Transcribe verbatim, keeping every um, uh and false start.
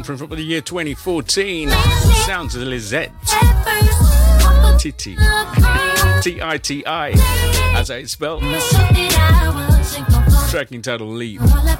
one from, from the year twenty fourteen. Sounds of Lizette. Titi. T I T I, as I spell. Tracking title Leave.